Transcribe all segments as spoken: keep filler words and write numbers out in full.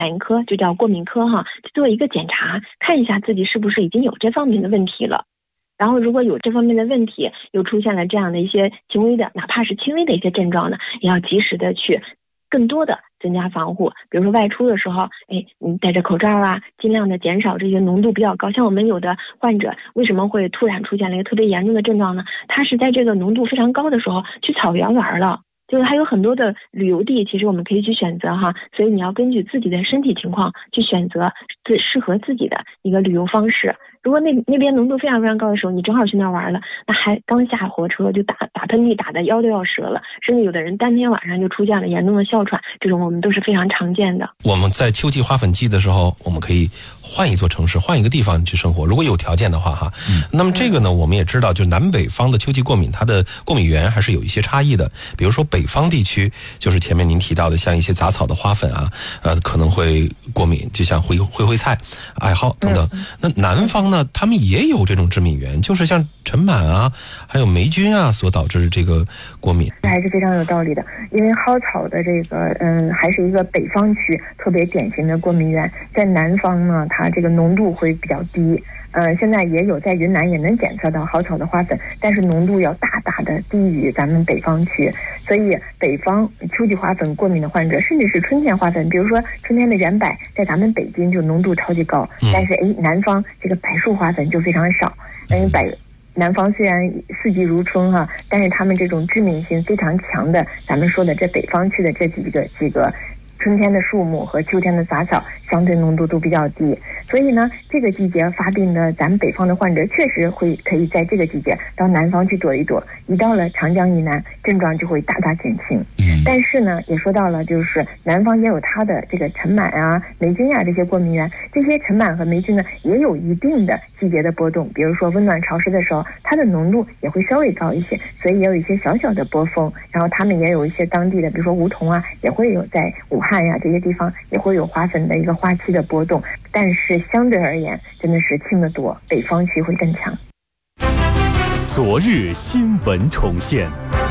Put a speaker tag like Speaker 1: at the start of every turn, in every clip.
Speaker 1: 眼科，就叫过敏科哈，做一个检查，看一下自己是不是已经有这方面的问题了。然后如果有这方面的问题，又出现了这样的一些轻微的，哪怕是轻微的一些症状呢，也要及时的去更多的增加防护。比如说外出的时候，哎，你戴着口罩啊，尽量的减少这些浓度比较高。像我们有的患者为什么会突然出现了一个特别严重的症状呢？他是在这个浓度非常高的时候去草原玩了。就是还有很多的旅游地，其实我们可以去选择哈，所以你要根据自己的身体情况去选择自适合自己的一个旅游方式。如果那那边浓度非常非常高的时候，你正好去那玩了，那还刚下火车就打打喷嚏，打的腰都要折了，甚至有的人当天晚上就出现了严重的哮喘，这种我们都是非常常见的。
Speaker 2: 我们在秋季花粉季的时候，我们可以换一座城市，换一个地方去生活，如果有条件的话哈。嗯、那么这个呢，我们也知道，就是南北方的秋季过敏，它的过敏源还是有一些差异的。比如说北方地区，就是前面您提到的，像一些杂草的花粉啊，呃，可能会过敏，就像灰灰灰菜、艾蒿等等。嗯、那南方呢，他们也有这种致敏源，就是像尘螨啊，还有霉菌啊，所导致这个过敏。
Speaker 3: 这还是非常有道理的，因为蒿草的这个，嗯，还是一个北方区特别典型的过敏源，在南方呢，它这个浓度会比较低。呃，现在也有在云南也能检测到蒿草的花粉，但是浓度要大大的低于咱们北方区，所以北方秋季花粉过敏的患者，甚至是春天花粉，比如说春天的圆柏，在咱们北京就浓度超级高，但是哎，南方这个柏树花粉就非常少，因为柏。南方虽然四季如春哈、啊，但是他们这种致敏性非常强的，咱们说的这北方区的这几个几个春天的树木和秋天的杂草相对浓度都比较低，所以呢，这个季节发病的咱们北方的患者确实会可以在这个季节到南方去躲一躲，一到了长江以南，症状就会大大减轻。但是呢，也说到了，就是南方也有它的这个尘螨啊、霉菌啊这些过敏源，这些尘螨和霉菌呢也有一定的季节的波动，比如说温暖潮湿的时候，它的浓度也会稍微高一些，所以也有一些小小的波峰。然后他们也有一些当地的，比如说梧桐啊，也会有在武汉呀、啊、这些地方也会有花粉的一个花期的波动，但是相对而言真的是轻得多，北方区会更强。
Speaker 4: 昨日新闻重现，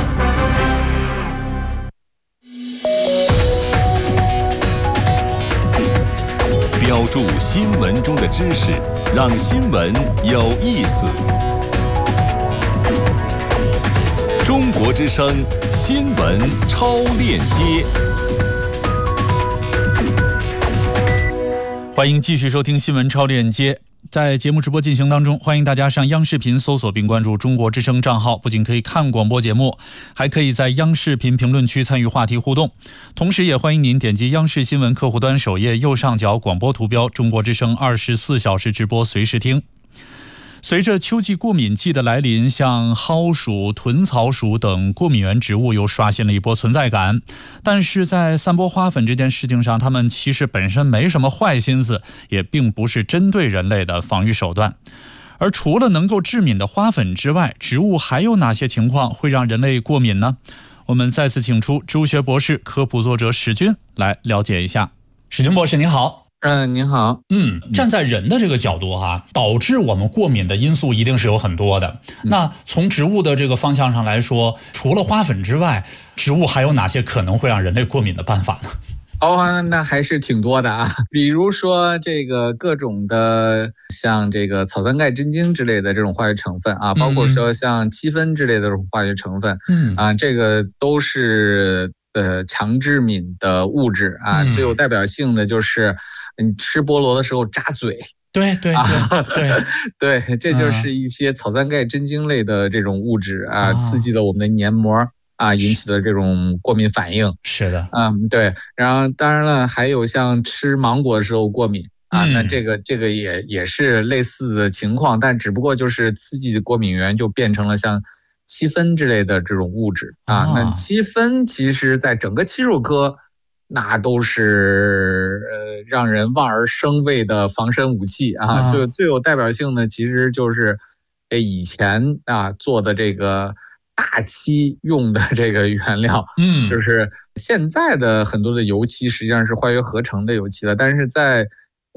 Speaker 4: 标注新闻中的知识，让新闻有意思。中国之声新闻超链接，
Speaker 5: 欢迎继续收听新闻超链接。在节目直播进行当中，欢迎大家上央视频搜索并关注中国之声账号，不仅可以看广播节目，还可以在央视频评论区参与话题互动。同时也欢迎您点击央视新闻客户端首页右上角广播图标，中国之声二十四小时直播随时听。随着秋季过敏季的来临，像蒿属、豚草属等过敏源植物又刷新了一波存在感。但是在散播花粉这件事情上，它们其实本身没什么坏心思，也并不是针对人类的防御手段。而除了能够致敏的花粉之外，植物还有哪些情况会让人类过敏呢？我们再次请出朱学博士、科普作者史军来了解一下。史军博士您好。
Speaker 6: 嗯，您好。
Speaker 5: 嗯，站在人的这个角度哈，导致我们过敏的因素一定是有很多的。嗯、那从植物的这个方向上来说，除了花粉之外，植物还有哪些可能会让人类过敏的办法呢？
Speaker 6: 哦，那还是挺多的啊。比如说这个各种的，像这个草酸钙真菌之类的这种化学成分啊，包括说像七酚之类的这种化学成分，嗯啊，这个都是呃强致敏的物质啊。嗯、最有代表性的就是。你吃菠萝的时候扎嘴，
Speaker 5: 对对对对
Speaker 6: 对，这就是一些草酸钙真菌类的这种物质啊，刺激了我们的黏膜啊，引起的这种过敏反应。
Speaker 5: 是的，
Speaker 6: 嗯，对。然后当然了，还有像吃芒果的时候过敏啊，那这个这个也也是类似的情况，但只不过就是刺激的过敏源就变成了像七酚之类的这种物质啊。那七酚其实在整个漆树科。那都是呃让人望而生畏的防身武器啊！就最有代表性的，其实就是呃以前啊做的这个大漆用的这个原料，嗯，就是现在的很多的油漆实际上是化学合成的油漆了，但是在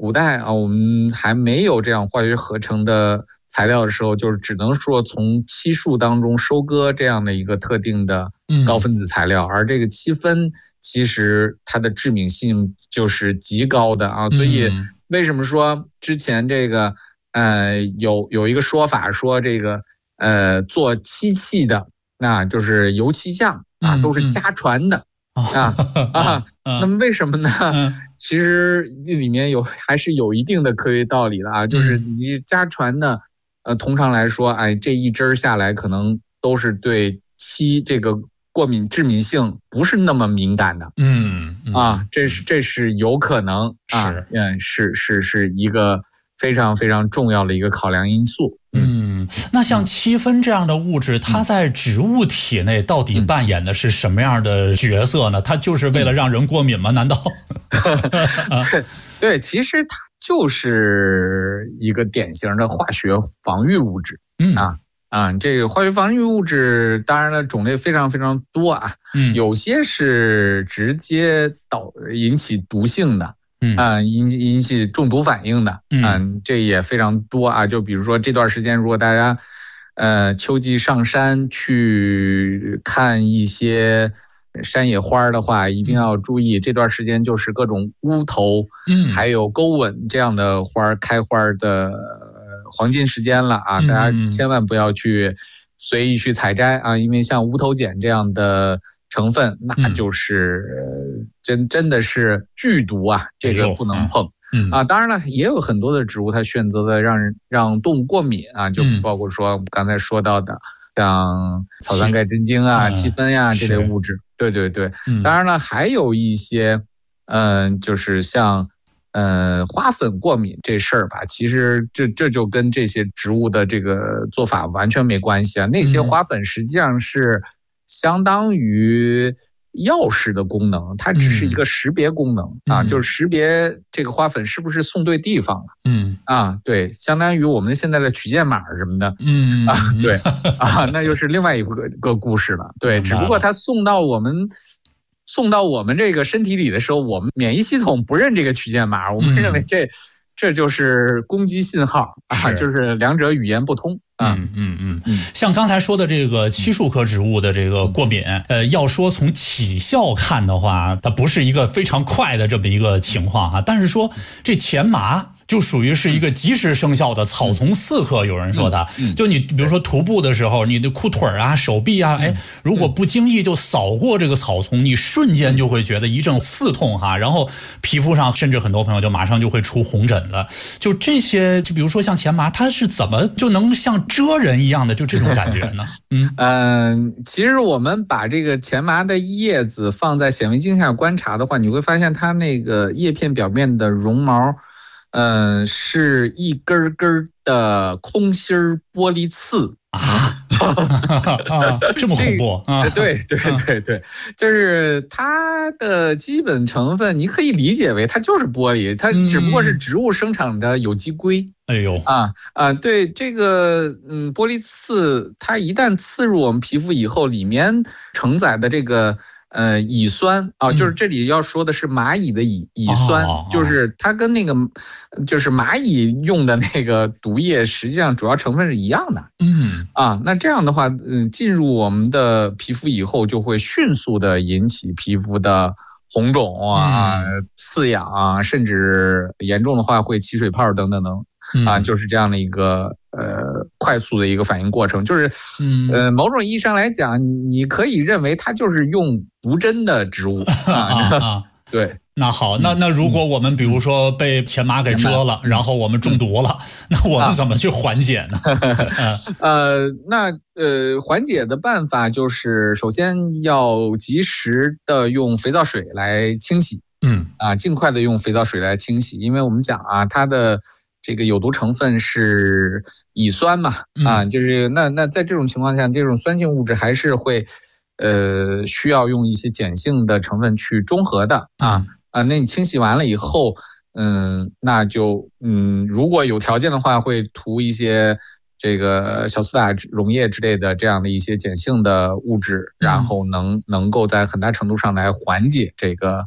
Speaker 6: 古代啊，我们还没有这样化学合成的材料的时候，就是只能说从漆树当中收割这样的一个特定的高分子材料，嗯、而这个七酚其实它的致敏性就是极高的啊，所以为什么说之前这个呃有有一个说法说这个呃做漆器的，那就是油漆匠啊，都是家传的。嗯嗯啊啊，那么为什么呢？嗯、其实里面有还是有一定的科学道理的啊，就是你家传的，呃，通常来说，哎，这一支下来可能都是对漆这个过敏致敏性不是那么敏感的，
Speaker 5: 嗯, 嗯
Speaker 6: 啊，这是这是有可能啊，是嗯是是是一个非常非常重要的一个考量因素。
Speaker 5: 嗯，那像七酚这样的物质，它在植物体内到底扮演的是什么样的角色呢？它就是为了让人过敏吗？难道？
Speaker 6: 对对，其实它就是一个典型的化学防御物质。嗯啊啊，这个化学防御物质当然了，种类非常非常多啊。嗯，有些是直接导引起毒性的。嗯啊，引引起中毒反应的，嗯，这也非常多啊。就比如说这段时间，如果大家呃秋季上山去看一些山野花的话，一定要注意，这段时间就是各种乌头，嗯，还有钩吻这样的花开花的黄金时间了啊！大家千万不要去随意去采摘啊，因为像乌头碱这样的成分，那就是真真的是剧毒啊，这个不能碰。嗯啊，当然了，也有很多的植物它选择的让人让动物过敏啊，就包括说我们刚才说到的像草酸钙真精啊、七酚呀这类物质。对对对，当然了，还有一些嗯、呃，就是像呃花粉过敏这事儿吧，其实这这就跟这些植物的这个做法完全没关系啊。那些花粉实际上是相当于钥匙的功能，它只是一个识别功能、嗯、啊，就是识别这个花粉是不是送对地方了。嗯啊，对，相当于我们现在的取件码什么的。嗯啊，对啊，那就是另外一个个故事了。对，只不过它送到我们送到我们这个身体里的时候，我们免疫系统不认这个取件码，我们认为这、嗯、这就是攻击信号啊，就是两者语言不通。
Speaker 5: 嗯嗯嗯嗯，像刚才说的这个漆树科植物的这个过敏，呃，要说从起效看的话，它不是一个非常快的这么一个情况哈。但是说这前麻就属于是一个及时生效的草丛刺客，有人说它，就你比如说徒步的时候，你的裤腿啊、手臂啊，哎，如果不经意就扫过这个草丛，你瞬间就会觉得一阵刺痛哈，然后皮肤上甚至很多朋友就马上就会出红疹了。就这些，就比如说像前麻，它是怎么就能像蜇人一样的就这种感觉呢？
Speaker 6: 嗯嗯、呃，其实我们把这个前麻的叶子放在显微镜下观察的话，你会发现它那个叶片表面的绒毛。嗯、呃，是一根根的空心玻璃刺
Speaker 5: 啊啊，这么恐怖啊！
Speaker 6: 对对对对，就是它的基本成分，你可以理解为它就是玻璃，它只不过是植物生产的有机硅。
Speaker 5: 哎呦
Speaker 6: 啊啊，对这个嗯，玻璃刺，它一旦刺入我们皮肤以后，里面承载的这个。呃，乙酸啊，就是这里要说的是蚂蚁的乙乙酸，嗯、就是它跟那个就是蚂蚁用的那个毒液，实际上主要成分是一样的。嗯啊，那这样的话，嗯，进入我们的皮肤以后，就会迅速的引起皮肤的红肿啊、嗯、刺痒啊，甚至严重的话会起水泡等等等。啊，就是这样的一个呃快速的一个反应过程，就是呃某种意义上来讲，你你可以认为它就是用毒针的植物啊啊，对。
Speaker 5: 那好，那那如果我们比如说被前麻给蛰了，然后我们中毒了，那我们怎么去缓解呢？
Speaker 6: 呃，那呃缓解的办法就是首先要及时的用肥皂水来清洗，嗯啊，尽快的用肥皂水来清洗，因为我们讲啊，它的这个有毒成分是乙酸嘛，啊，就是那那在这种情况下，这种酸性物质还是会，呃，需要用一些碱性的成分去中和的啊啊，那你清洗完了以后，嗯，那就嗯，如果有条件的话，会涂一些这个小苏打溶液之类的这样的一些碱性的物质，然后能能够在很大程度上来缓解这个。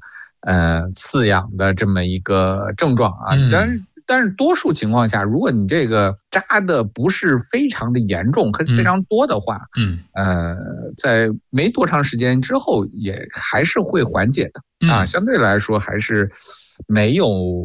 Speaker 6: 呃刺痒的这么一个症状啊。但是但是多数情况下，如果你这个扎的不是非常的严重和非常多的话，
Speaker 5: 嗯，
Speaker 6: 呃，在没多长时间之后，也还是会缓解的啊。相对来说，还是没有